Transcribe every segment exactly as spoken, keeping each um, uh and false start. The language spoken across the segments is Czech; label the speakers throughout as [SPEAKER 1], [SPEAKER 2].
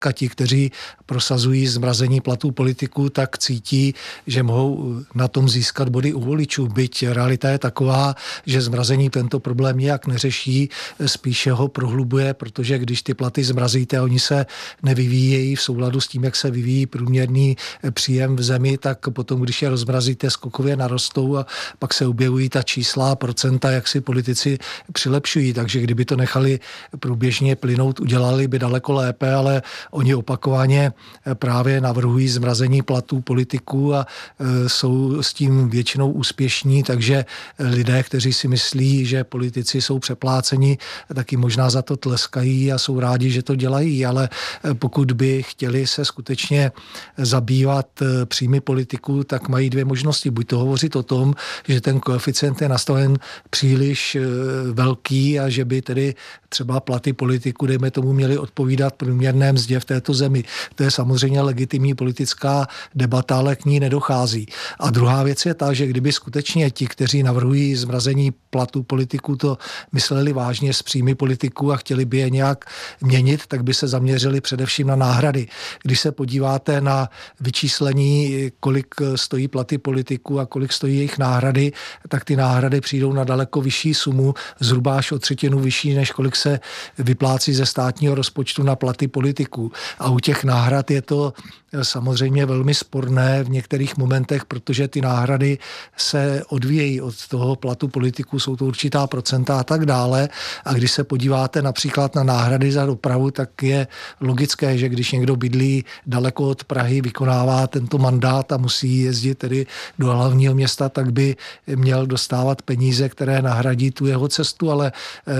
[SPEAKER 1] a ti, kteří prosazují zmrazení platů politiků, tak cítí, že mohou na tom získat body u voličů. Byť realita je taková, že zmrazení tento problém nijak neřeší, spíše ho prohlubuje, protože když ty platy zmrazíte, oni se nevyvíjejí v souladu s tím, jak se vyvíjí průměrný příjem v zemi, tak potom, když je rozmrazíte, skokově narostou a pak se objevují ta čísla a procenta, jak si politici přilepšují. Takže kdyby to nechali průběžně plynout, udělali by daleko lépe, ale oni opakovaně právě navrhují zmrazení platů politiků a e, jsou s tím většinou úspěšní, takže lidé, kteří si myslí, že politici jsou přepláceni, taky možná za to tleskají a jsou rádi, že to dělají, ale pokud by chtěli se skutečně zabývat příjmy politiků, tak mají dvě možnosti. Buď to hovořit o tom, že ten koeficient je nastaven příliš velký a že by tedy třeba platy politiků, dejme tomu, měly odpovídat průměrné mzdě v této zemi. To je samozřejmě legitimní politická debata, ale k ní nedochází. A druhá věc je ta, že kdyby skutečně ti, kteří navrhují zmrazení platů politiků, to mysleli vážně s příjmy politiků a chtěli by je nějak měnit, tak by se zaměřili především na náhrady. Když se podíváte na vyčíslení, kolik stojí platy politiků a kolik stojí jejich náhrady, tak ty náhrady přijdou na daleko vyšší sumu, zhruba až o třetinu vyšší, než kolik se vyplácí ze státního rozpočtu na platy politiků. A u těch náhrad je to samozřejmě velmi sporné v některých momentech, protože ty náhrady se odvíjejí od toho platu politiků, jsou to určitá procenta a tak dále. A když se podíváte například na náhrady za dopravu, tak je logické, že když někdo bydlí daleko od Prahy, vykonává tento mandát a musí jezdit tedy do hlavního města, tak by měl dostávat peníze, které nahradí tu jeho cestu, ale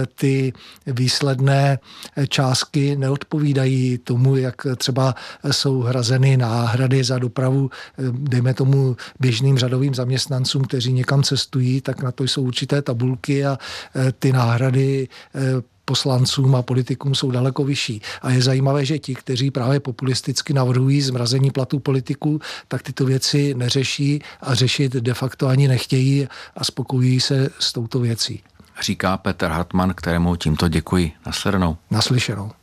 [SPEAKER 1] ty výsledné částky neodpovídají tomu, jak třeba jsou hrazeny náhrady za dopravu, dejme tomu běžným řadovým zaměstnancům, kteří někam cestují, tak na to jsou určité tabulky a ty náhrady poslancům a politikům jsou daleko vyšší. A je zajímavé, že ti, kteří právě populisticky navrhují zmrazení platů politiků, tak tyto věci neřeší a řešit de facto ani nechtějí a spokojují se s touto věcí.
[SPEAKER 2] Říká Petr Hartmann, kterému tímto děkuji. Naslyšenou.
[SPEAKER 1] Naslyšenou.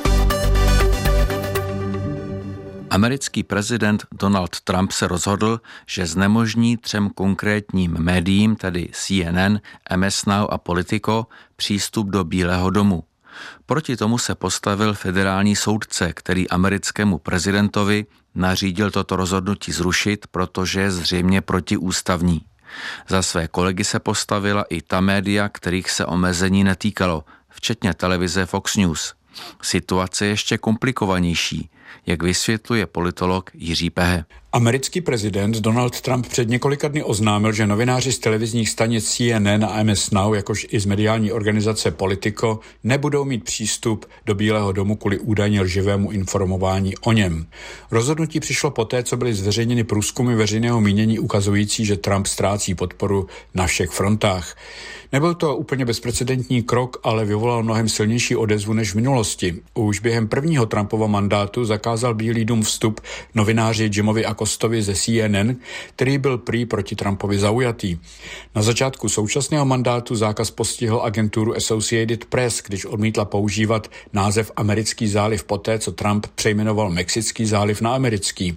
[SPEAKER 2] Americký prezident Donald Trump se rozhodl, že znemožní třem konkrétním médiím, tedy C N N, M S Now a Politico, přístup do Bílého domu. Proti tomu se postavil federální soudce, který americkému prezidentovi nařídil toto rozhodnutí zrušit, protože je zřejmě protiústavní. Za své kolegy se postavila i ta média, kterých se omezení netýkalo, včetně televize Fox News. Situace je ještě komplikovanější, jak vysvětluje politolog Jiří Pehe.
[SPEAKER 3] Americký prezident Donald Trump před několika dny oznámil, že novináři z televizních stanic C N N a M S Now, jakož i z mediální organizace Politico, nebudou mít přístup do Bílého domu kvůli údajně lživému informování o něm. Rozhodnutí přišlo poté, co byly zveřejněny průzkumy veřejného mínění ukazující, že Trump ztrácí podporu na všech frontách. Nebyl to úplně bezprecedentní krok, ale vyvolal mnohem silnější odezvu než v minulosti. Už během prvního Trumpova mandátu zakázal Bílý dům vstup novináři Jimovi Acostovi ze C N N, který byl prý proti Trumpovi zaujatý. Na začátku současného mandátu zákaz postihl agenturu Associated Press, když odmítla používat název Americký záliv poté, co Trump přejmenoval Mexický záliv na americký.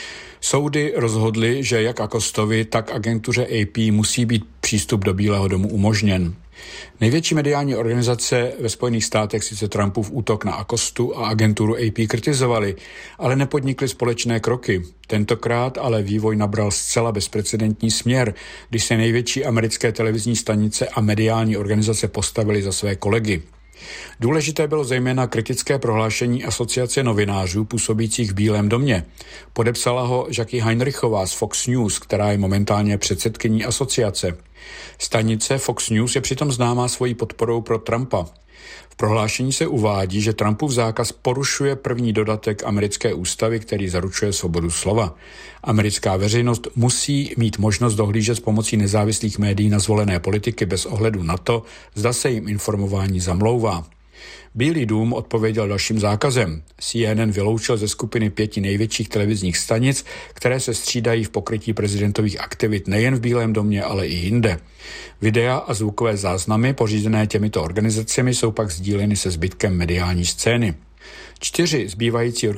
[SPEAKER 3] Soudy rozhodly, že jak Acostovi, tak agentuře A P musí být přístup do Bílého domu umožněn. Největší mediální organizace ve Spojených státech sice Trumpův útok na Acostu a agenturu A P kritizovali, ale nepodnikli společné kroky. Tentokrát ale vývoj nabral zcela bezprecedentní směr, když se největší americké televizní stanice a mediální organizace postavily za své kolegy. Důležité bylo zejména kritické prohlášení Asociace novinářů působících v Bílém domě. Podepsala ho Jackie Heinrichová z Fox News, která je momentálně předsedkyní asociace. Stanice Fox News je přitom známá svojí podporou pro Trumpa. V prohlášení se uvádí, že Trumpův zákaz porušuje první dodatek americké ústavy, který zaručuje svobodu slova. Americká veřejnost musí mít možnost dohlížet s pomocí nezávislých médií na zvolené politiky bez ohledu na to, zda se jim informování zamlouvá. Bílý dům odpověděl dalším zákazem. C N N vyloučil ze skupiny pěti největších televizních stanic, které se střídají v pokrytí prezidentových aktivit nejen v Bílém domě, ale i jinde. Videa a zvukové záznamy pořízené těmito organizacemi jsou pak sdíleny se zbytkem mediální scény. Čtyři zbývající